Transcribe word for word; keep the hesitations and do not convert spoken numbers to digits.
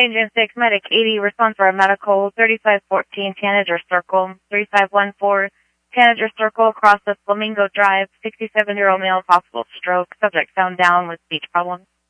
Engine six, Medic eighty, response for a medical, thirty-five fourteen, Tanager Circle, thirty-five fourteen, Tanager Circle across the Flamingo Drive, sixty-seven-year-old male, possible stroke, subject found down with speech problems.